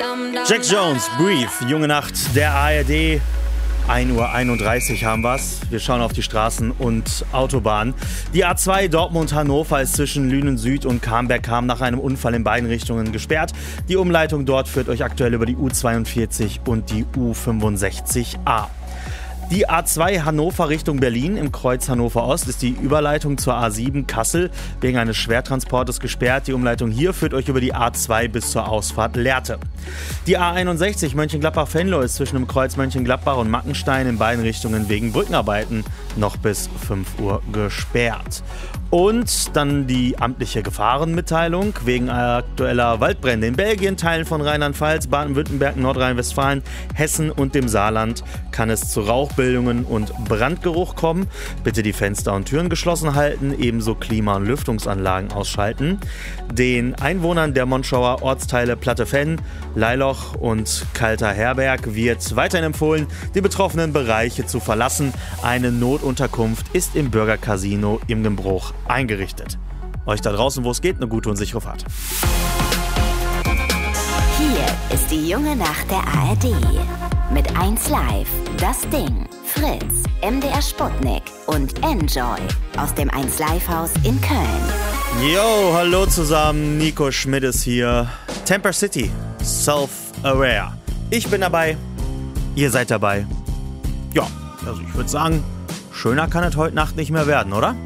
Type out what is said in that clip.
Jack Jones, Brief, Junge Nacht, der ARD. 1:31 Uhr haben wir's. Wir schauen auf die Straßen und Autobahnen. Die A2 Dortmund-Hannover ist zwischen Lünen Süd und Camberg-Ham nach einem Unfall in beiden Richtungen gesperrt. Die Umleitung dort führt euch aktuell über die U42 und die U65A. Die A2 Hannover Richtung Berlin im Kreuz Hannover Ost ist die Überleitung zur A7 Kassel wegen eines Schwertransportes gesperrt. Die Umleitung hier führt euch über die A2 bis zur Ausfahrt Lehrte. Die A61 Mönchengladbach-Venlo ist zwischen dem Kreuz Mönchengladbach und Mackenstein in beiden Richtungen wegen Brückenarbeiten noch bis 5 Uhr gesperrt. Und dann die amtliche Gefahrenmitteilung wegen aktueller Waldbrände in Belgien, Teilen von Rheinland-Pfalz, Baden-Württemberg, Nordrhein-Westfalen, Hessen und dem Saarland kann es zu Rauchbildungen und Brandgeruch kommen. Bitte die Fenster und Türen geschlossen halten, ebenso Klima- und Lüftungsanlagen ausschalten. Den Einwohnern der Monschauer Ortsteile Plattefenn, Leiloch und Kalter Herberg wird weiterhin empfohlen, die betroffenen Bereiche zu verlassen. Eine Notunterkunft ist im Bürgercasino im Gembruch eingerichtet. Euch da draußen, wo es geht, eine gute und sichere Fahrt. Hier ist die junge Nacht der ARD. Mit 1Live, Das Ding, Fritz, MDR Sputnik und Enjoy aus dem 1Live-Haus in Köln. Yo, hallo zusammen, Nico Schmidt ist hier. Temper City, Self-Aware. Ich bin dabei, ihr seid dabei. Ja, also ich würde sagen, schöner kann es heute Nacht nicht mehr werden, oder?